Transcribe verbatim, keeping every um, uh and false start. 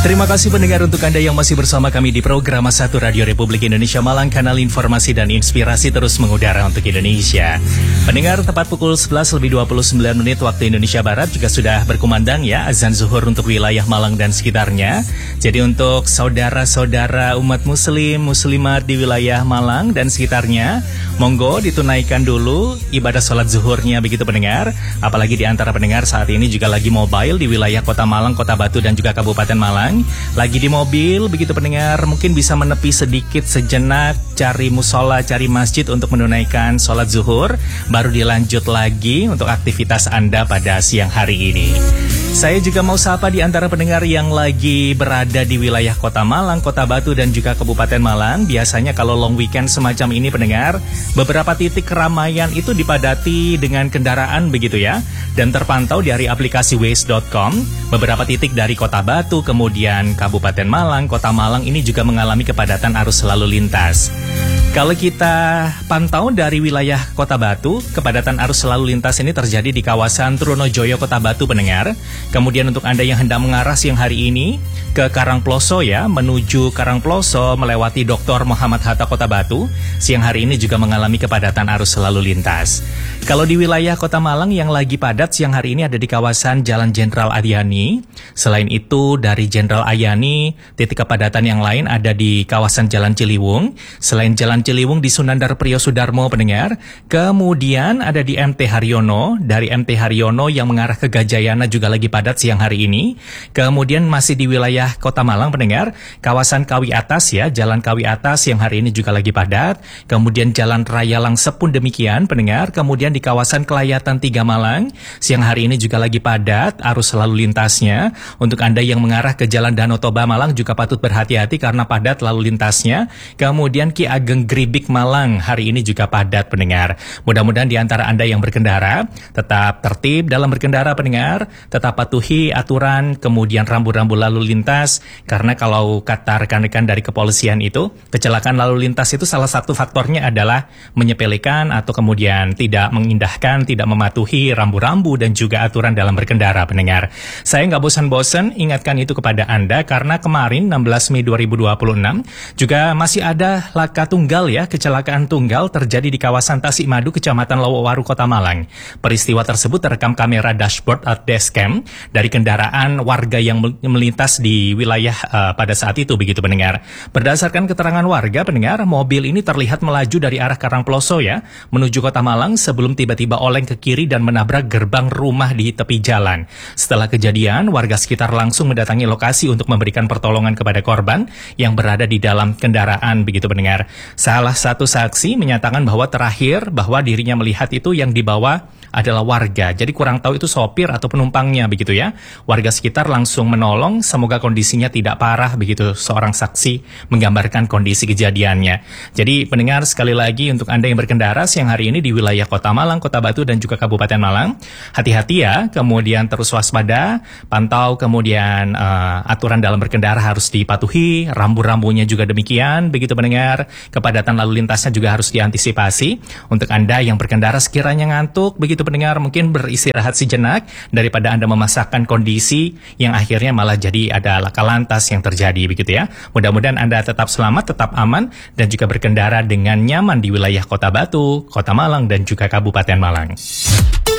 Terima kasih pendengar untuk Anda yang masih bersama kami di program satu Radio Republik Indonesia Malang, kanal informasi dan inspirasi terus mengudara untuk Indonesia. Pendengar, tepat pukul sebelas lebih dua puluh sembilan menit waktu Indonesia Barat juga sudah berkumandang ya azan zuhur untuk wilayah Malang dan sekitarnya. Jadi untuk saudara-saudara umat muslim, muslimat di wilayah Malang dan sekitarnya, monggo ditunaikan dulu ibadah sholat zuhurnya begitu pendengar. Apalagi di antara pendengar saat ini juga lagi mobile di wilayah Kota Malang, Kota Batu dan juga Kabupaten Malang. Lagi di mobil begitu pendengar, mungkin bisa menepi sedikit sejenak, cari musola, cari masjid untuk menunaikan sholat zuhur, baru dilanjut lagi untuk aktivitas Anda pada siang hari ini. Saya juga mau sapa di antara pendengar yang lagi berada di wilayah Kota Malang, Kota Batu dan juga Kabupaten Malang. Biasanya kalau long weekend semacam ini pendengar, beberapa titik keramaian itu dipadati dengan kendaraan begitu ya. Dan terpantau dari aplikasi waze dot com, beberapa titik dari Kota Batu, kemudian Kabupaten Malang, Kota Malang ini juga mengalami kepadatan arus lalu lintas. Kalau kita pantau dari wilayah Kota Batu, kepadatan arus lalu lintas ini terjadi di kawasan Trunojoyo, Kota Batu pendengar. Kemudian untuk Anda yang hendak mengarah siang hari ini ke Karangploso ya, menuju Karangploso melewati Doktor Muhammad Hatta Kota Batu, siang hari ini juga mengalami kepadatan arus lalu lintas. Kalau di wilayah Kota Malang yang lagi padat siang hari ini ada di kawasan Jalan Jenderal Ayani. Selain itu dari Jenderal Ayani, titik kepadatan yang lain ada di kawasan Jalan Ciliwung. Selain Jalan Ciliwung di Sunandar Priyo Sudarmo pendengar. Kemudian ada di M T Haryono, dari M T Haryono yang mengarah ke Gajayana juga lagi padat siang hari ini. Kemudian masih di wilayah Kota Malang pendengar, kawasan Kawi Atas ya, Jalan Kawi Atas yang hari ini juga lagi padat. Kemudian Jalan Raya Langse pun demikian pendengar. Kemudian di kawasan Kelayatan Tiga Malang, siang hari ini juga lagi padat arus lalu lintasnya. Untuk Anda yang mengarah ke Jalan Danau Toba Malang juga patut berhati-hati karena padat lalu lintasnya. Kemudian Ki Ageng Gribik Malang hari ini juga padat pendengar. Mudah-mudahan di antara Anda yang berkendara tetap tertib dalam berkendara pendengar, tetap patuhi aturan, kemudian rambu-rambu lalu lintas, karena kalau kata rekan-rekan dari kepolisian itu, kecelakaan lalu lintas itu salah satu faktornya adalah menyepelekan atau kemudian tidak mengindahkan, tidak mematuhi rambu-rambu dan juga aturan dalam berkendara pendengar. Saya nggak bosan-bosan ingatkan itu kepada Anda karena kemarin enam belas Mei dua ribu dua puluh enam juga masih ada laka tunggal ya, kecelakaan tunggal terjadi di kawasan Tasikmadu, Kecamatan Lowowaru, Kota Malang. Peristiwa tersebut terekam kamera dashboard atau dashcam dari kendaraan warga yang melintas di wilayah uh, pada saat itu begitu pendengar. Berdasarkan keterangan warga pendengar, mobil ini terlihat melaju dari arah Karangploso ya, menuju Kota Malang sebelum tiba-tiba oleng ke kiri dan menabrak gerbang rumah di tepi jalan. Setelah kejadian, warga sekitar langsung mendatangi lokasi untuk memberikan pertolongan kepada korban yang berada di dalam kendaraan begitu pendengar. Salah satu saksi menyatakan bahwa terakhir bahwa dirinya melihat itu yang dibawa adalah warga. Jadi kurang tahu itu sopir atau penumpangnya begitu ya. Warga sekitar langsung menolong, semoga kondisinya tidak parah begitu. Seorang saksi menggambarkan kondisi kejadiannya. Jadi pendengar sekali lagi untuk Anda yang berkendara siang hari ini di wilayah Kota Malang, Kota Batu dan juga Kabupaten Malang, hati-hati ya, kemudian terus waspada, pantau kemudian uh, aturan dalam berkendara harus dipatuhi, rambu-rambunya juga demikian begitu pendengar. Kepadatan lalu lintasnya juga harus diantisipasi. Untuk Anda yang berkendara sekiranya ngantuk begitu pendengar, mungkin beristirahat sejenak daripada Anda memasakkan kondisi yang akhirnya malah jadi ada laka lantas yang terjadi begitu ya. Mudah-mudahan Anda tetap selamat, tetap aman dan juga berkendara dengan nyaman di wilayah Kota Batu, Kota Malang dan juga Kabupaten Malang.